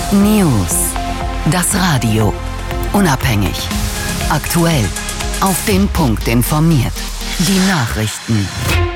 News. Das Radio. Unabhängig. Aktuell. Auf den Punkt informiert. Die Nachrichten.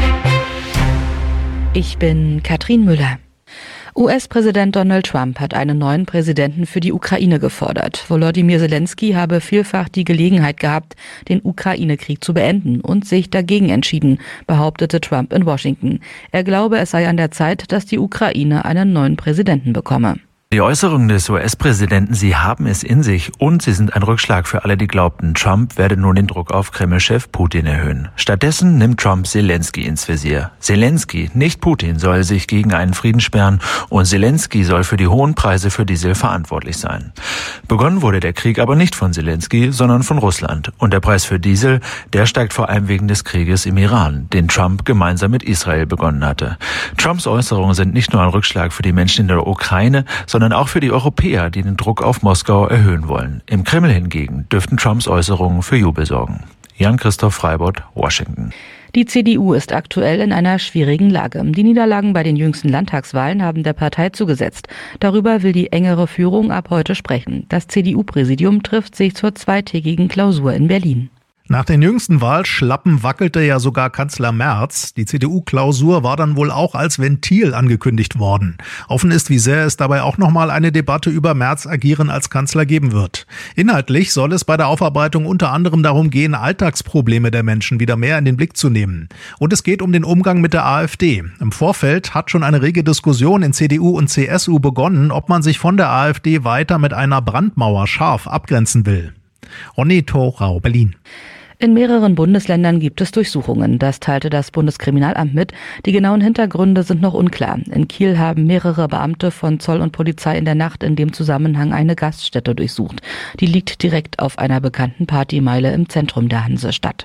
Ich bin Katrin Müller. US-Präsident Donald Trump hat einen neuen Präsidenten für die Ukraine gefordert. Volodymyr Zelensky habe vielfach die Gelegenheit gehabt, den Ukraine-Krieg zu beenden und sich dagegen entschieden, behauptete Trump in Washington. Er glaube, es sei an der Zeit, dass die Ukraine einen neuen Präsidenten bekomme. Die Äußerungen des US-Präsidenten, sie haben es in sich und sie sind ein Rückschlag für alle, die glaubten, Trump werde nun den Druck auf Kreml-Chef Putin erhöhen. Stattdessen nimmt Trump Zelensky ins Visier. Zelensky, nicht Putin, soll sich gegen einen Frieden sperren und Zelensky soll für die hohen Preise für Diesel verantwortlich sein. Begonnen wurde der Krieg aber nicht von Zelensky, sondern von Russland. Und der Preis für Diesel, der steigt vor allem wegen des Krieges im Iran, den Trump gemeinsam mit Israel begonnen hatte. Trumps Äußerungen sind nicht nur ein Rückschlag für die Menschen in der Ukraine, sondern auch für die Europäer, die den Druck auf Moskau erhöhen wollen. Im Kreml hingegen dürften Trumps Äußerungen für Jubel sorgen. Jan-Christoph Freibott, Washington. Die CDU ist aktuell in einer schwierigen Lage. Die Niederlagen bei den jüngsten Landtagswahlen haben der Partei zugesetzt. Darüber will die engere Führung ab heute sprechen. Das CDU-Präsidium trifft sich zur zweitägigen Klausur in Berlin. Nach den jüngsten Wahlschlappen wackelte ja sogar Kanzler Merz. Die CDU-Klausur war dann wohl auch als Ventil angekündigt worden. Offen ist, wie sehr es dabei auch nochmal eine Debatte über Merz' Agieren als Kanzler geben wird. Inhaltlich soll es bei der Aufarbeitung unter anderem darum gehen, Alltagsprobleme der Menschen wieder mehr in den Blick zu nehmen. Und es geht um den Umgang mit der AfD. Im Vorfeld hat schon eine rege Diskussion in CDU und CSU begonnen, ob man sich von der AfD weiter mit einer Brandmauer scharf abgrenzen will. Ronny Thorau, Berlin. In mehreren Bundesländern gibt es Durchsuchungen. Das teilte das Bundeskriminalamt mit. Die genauen Hintergründe sind noch unklar. In Kiel haben mehrere Beamte von Zoll und Polizei in der Nacht in dem Zusammenhang eine Gaststätte durchsucht. Die liegt direkt auf einer bekannten Partymeile im Zentrum der Hansestadt.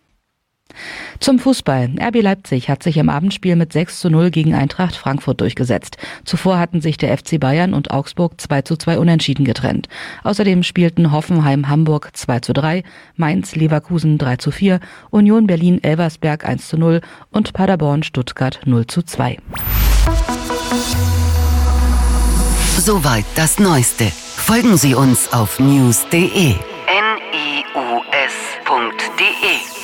Zum Fußball. RB Leipzig hat sich im Abendspiel mit 6:0 gegen Eintracht Frankfurt durchgesetzt. Zuvor hatten sich der FC Bayern und Augsburg 2:2 unentschieden getrennt. Außerdem spielten Hoffenheim-Hamburg 2:3, Mainz-Leverkusen 3:4, Union Berlin-Elversberg 1:0 und Paderborn-Stuttgart 0:2. Soweit das Neueste. Folgen Sie uns auf news.de. news.de.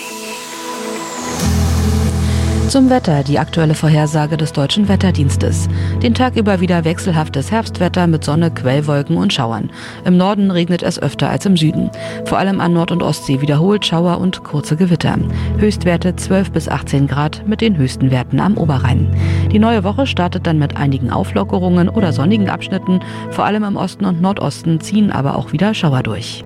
Zum Wetter, die aktuelle Vorhersage des Deutschen Wetterdienstes. Den Tag über wieder wechselhaftes Herbstwetter mit Sonne, Quellwolken und Schauern. Im Norden regnet es öfter als im Süden. Vor allem an Nord- und Ostsee wiederholt Schauer und kurze Gewitter. Höchstwerte 12 bis 18 Grad mit den höchsten Werten am Oberrhein. Die neue Woche startet dann mit einigen Auflockerungen oder sonnigen Abschnitten. Vor allem im Osten und Nordosten ziehen aber auch wieder Schauer durch.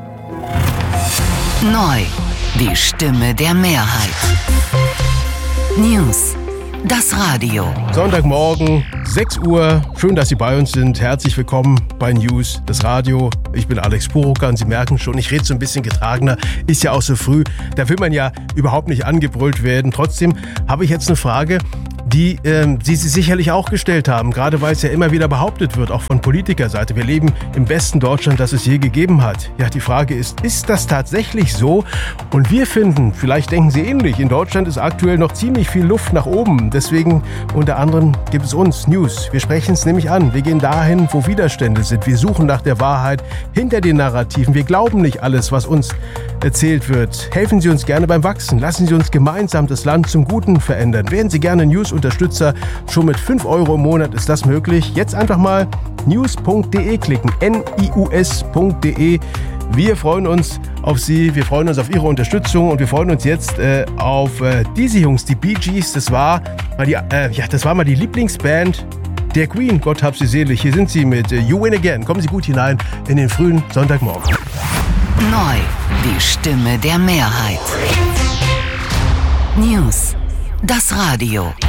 Neu. Die Stimme der Mehrheit. News. Das Radio. Sonntagmorgen, 6 Uhr. Schön, dass Sie bei uns sind. Herzlich willkommen bei News, das Radio. Ich bin Alex Purucker und Sie merken schon, ich rede so ein bisschen getragener. Ist ja auch so früh. Da will man ja überhaupt nicht angebrüllt werden. Trotzdem habe ich jetzt eine Frage, die Sie sicherlich auch gestellt haben, gerade weil es ja immer wieder behauptet wird, auch von Politikerseite. Wir leben im besten Deutschland, das es je gegeben hat. Ja, die Frage ist das tatsächlich so? Und wir finden, vielleicht denken Sie ähnlich, in Deutschland ist aktuell noch ziemlich viel Luft nach oben. Deswegen unter anderem gibt es uns, News. Wir sprechen es nämlich an. Wir gehen dahin, wo Widerstände sind. Wir suchen nach der Wahrheit hinter den Narrativen. Wir glauben nicht alles, was uns erzählt wird. Helfen Sie uns gerne beim Wachsen. Lassen Sie uns gemeinsam das Land zum Guten verändern. Werden Sie gerne News-Unterstützer. Schon mit 5 € im Monat ist das möglich. Jetzt einfach mal news.de klicken. nius.de. Wir freuen uns auf Sie, wir freuen uns auf Ihre Unterstützung und wir freuen uns jetzt auf diese Jungs, die Bee Gees. Das war mal die Lieblingsband der Queen. Gott hab sie selig. Hier sind sie mit You Win Again. Kommen Sie gut hinein in den frühen Sonntagmorgen. Neu. Die Stimme der Mehrheit. News. Das Radio.